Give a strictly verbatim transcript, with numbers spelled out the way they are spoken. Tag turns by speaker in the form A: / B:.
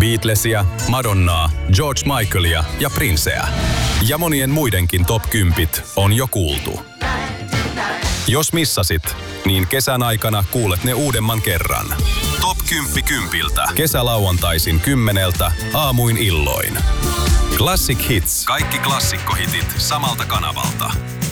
A: Beatlesia, Madonnaa, George Michaelia ja Princeä. Ja monien muidenkin top kymmenen on jo kuultu. Jos missasit, niin kesän aikana kuulet ne uudemman kerran. Top kymmenen kympiltä. Kesälauantaisin kymmeneltä aamuin illoin. Classic Hits. Kaikki klassikkohitit samalta kanavalta.